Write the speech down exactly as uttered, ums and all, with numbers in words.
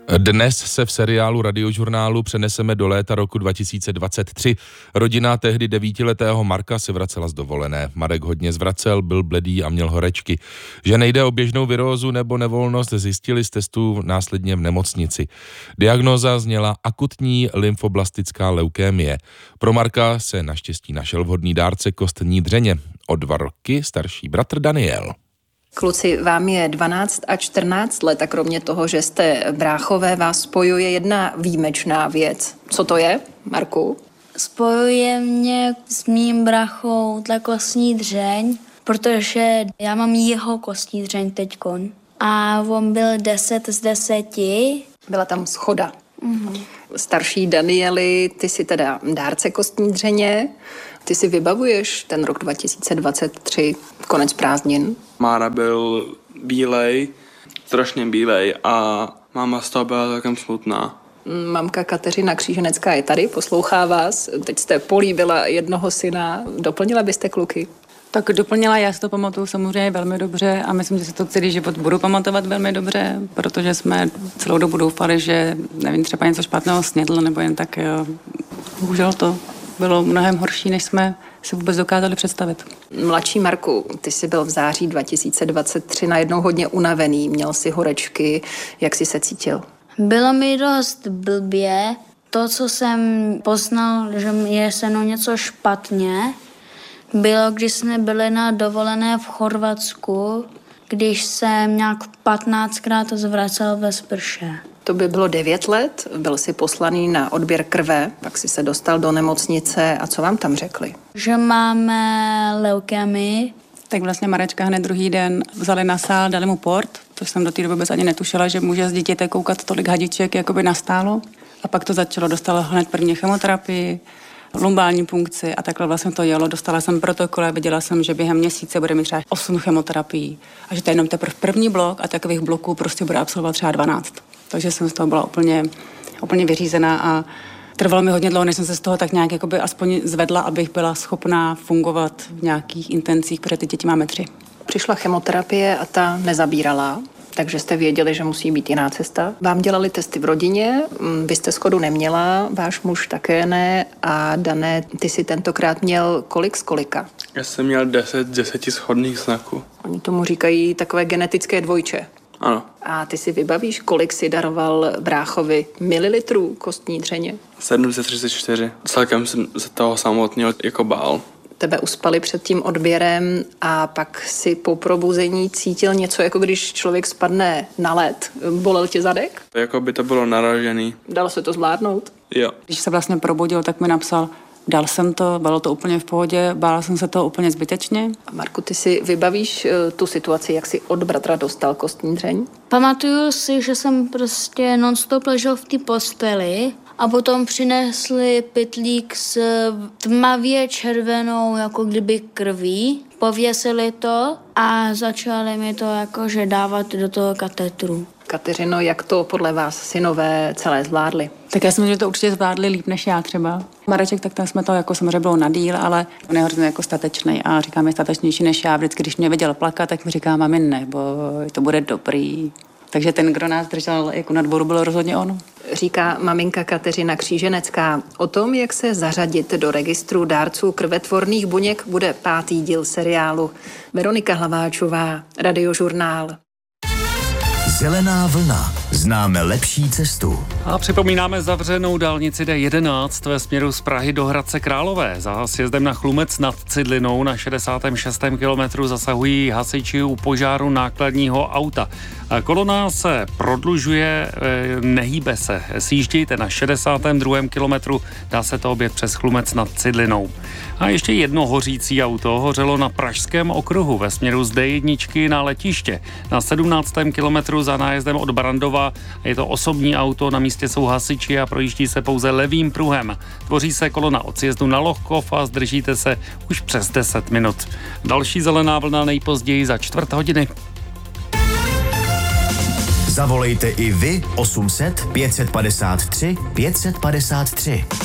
Dnes se v seriálu Radiožurnálu přeneseme do léta roku dva tisíce dvacet tři. Rodina tehdy devítiletého Marka se vracela z dovolené. Marek hodně zvracel, byl bledý a měl horečky. Že nejde o běžnou virózu nebo nevolnost, zjistili z testů následně v nemocnici. Diagnóza zněla akutní lymfoblastická leukémie. Pro Marka se naštěstí našel vhodný dárce kostní dřeně. O dva roky starší bratr Daniel. Kluci, vám je dvanáct a čtrnáct let a kromě toho, že jste bráchové, vás spojuje jedna výjimečná věc. Co to je, Marku? Spojuje mě s mým brachou ta kostní dřeň, protože já mám jeho kostní dřeň teďkon. A on byl deset z deseti. Byla tam shoda. Mm-hmm. Starší Danieli, ty jsi teda dárce kostní dřeně. Ty si vybavuješ ten rok dva tisíce dvacet tři, konec prázdnin? Mára byl bílej, strašně bílej a máma z toho byla takem smutná. Mamka Kateřina Kříženecká je tady, poslouchá vás. Teď jste políbila jednoho syna. Doplnila byste kluky? Tak doplnila, já si to pamatuju samozřejmě velmi dobře a myslím, že si to celý život budu pamatovat velmi dobře, protože jsme celou dobu doufali, že nevím, třeba něco špatného snědl, nebo jen tak, jo. Bohužel to bylo mnohem horší, než jsme si vůbec dokázali představit. Mladší Marku, ty jsi byl v září dva tisíce dvacet tři najednou hodně unavený, měl si horečky, jak jsi se cítil? Bylo mi dost blbě. To, co jsem poznal, že je se mnou něco špatně, bylo, když jsme byli na dovolené v Chorvatsku, když jsem nějak patnáctkrát zvracel ve sprše. To by bylo devět let, byl jsi poslaný na odběr krve, pak jsi se dostal do nemocnice a co vám tam řekli? Že máme leukémii. Tak vlastně Marečka hned druhý den vzali na sál, dali mu port, což jsem do té doby vůbec ani netušila, že může z dítěte koukat tolik hadiček jakoby nastálo. A pak to začalo, dostala hned první chemoterapii, lumbální punkci a takhle vlastně to jelo. Dostala jsem protokol a viděla jsem, že během měsíce bude mít třeba osm chemoterapií a že to je jenom teprve první blok a takových bloků prostě bude absolvovat třeba dvanáct. Takže jsem z toho byla úplně, úplně vyřízená a trvalo mi hodně dlouho, než jsem se z toho tak nějak jakoby aspoň zvedla, abych byla schopná fungovat v nějakých intencích, protože ty děti máme tři. Přišla chemoterapie a ta nezabírala, takže jste věděli, že musí být jiná cesta. Vám dělali testy v rodině, vy jste schodu neměla, váš muž také ne a Dané, ty si tentokrát měl kolik z kolika? Já jsem měl deset z deseti shodných znaků. Oni tomu říkají takové genetické dvojče. Ano. A ty si vybavíš, kolik si daroval bráchovi mililitrů kostní dřeně? sedm set třicet čtyři. Celkem jsem se toho samotného jako bál. Tebe uspali před tím odběrem a pak si po probuzení cítil něco, jako když člověk spadne na led. Bolel tě zadek? Jako by to bylo naražený. Dalo se to zvládnout? Jo. Když se vlastně probudil, tak mi napsal, dal jsem to, bylo to úplně v pohodě, bála jsem se toho úplně zbytečně. A Marku, ty si vybavíš tu situaci, jak si od bratra dostal kostní dřeň? Pamatuju si, že jsem prostě non-stop ležel v té posteli a potom přinesli pytlík s tmavě červenou, jako kdyby krví. Pověsili to a začali mi to jakože dávat do toho katetru. Kateřino, jak to podle vás synové celé zvládli? Tak já si myslím, že to určitě zvládli líp než já třeba. Mareček, tak tam jsme to jako samozřejmě bylo na díl, ale on je hrozně jako statečný a říkám, je statečnější než já. Vždycky, když mě viděl plakat, tak mi říká, mami, neboj, to bude dobrý. Takže ten, kdo nás držel jako na dvoru, byl rozhodně on. Říká maminka Kateřina Kříženecká. O tom, jak se zařadit do registru dárců krvetvorných buněk, bude pátý díl seriálu. Veronika Hlaváčová, Radiožurnál. Zelená vlna. Známe lepší cestu. A připomínáme zavřenou dálnici D jedenáct ve směru z Prahy do Hradce Králové. Za sjezdem na Chlumec nad Cidlinou na šedesátém šestém kilometru zasahují hasiči u požáru nákladního auta. Kolona se prodlužuje, nehýbe se. Sjíždějte na šedesátém druhém kilometru, dá se to objet přes Chlumec nad Cidlinou. A ještě jedno hořící auto hořelo na Pražském okruhu ve směru z D jedna na letiště. Na sedmnáctém kilometru za nájezdem od Brandova je to osobní auto, na místě jsou hasiči a projíždí se pouze levým pruhem. Tvoří se kolona od sjezdu na Lohkov a zdržíte se už přes deset minut. Další zelená vlna nejpozději za čtvrt hodiny. Zavolejte i vy osm set pět set padesát tři pět set padesát tři.